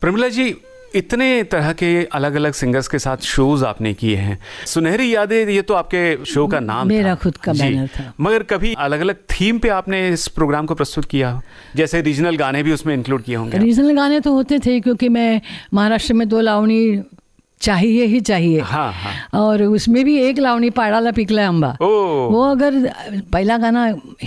प्रमिला जी, इतने तरह के अलग अलग सिंगर्स के साथ शोज आपने किए हैं। सुनहरी यादें, ये तो आपके शो का नाम मेरा था, खुद का बैनर था। मगर कभी अलग अलग थीम पे आपने इस प्रोग्राम को प्रस्तुत किया हो? जैसे रीजनल गाने भी उसमें इंक्लूड किए होंगे। रीजनल गाने तो होते थे, क्योंकि मैं महाराष्ट्र में 2 लावणी चाहिए ही चाहिए। हाँ हाँ। और उसमें भी एक लावणी पाड़ाला पिकला अंबा, वो अगर पहला गाना